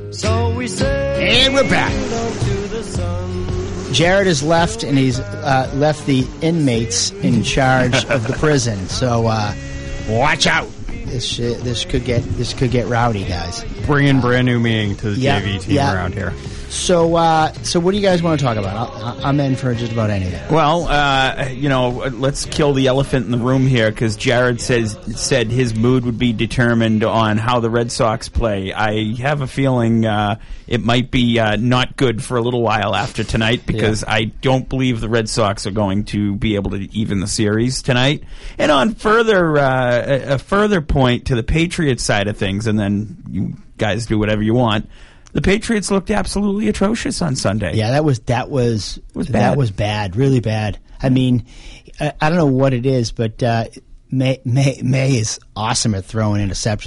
So we say, And we're back. to the sun. Jared has left, and he's left the inmates in charge of the prison. So watch out. This could get rowdy, guys. Bringing brand new meaning to the JV team around here. So what do you guys want to talk about? I'm in for just about anything. Well, let's kill the elephant in the room here, because Jared said his mood would be determined on how the Red Sox play. I have a feeling it might be not good for a little while after tonight, because I don't believe the Red Sox are going to be able to even the series tonight. And on a further point to the Patriots side of things, and then you guys do whatever you want. The Patriots looked absolutely atrocious on Sunday. Yeah, that was bad, really bad. I mean, I don't know what it is, but May is awesome at throwing interceptions.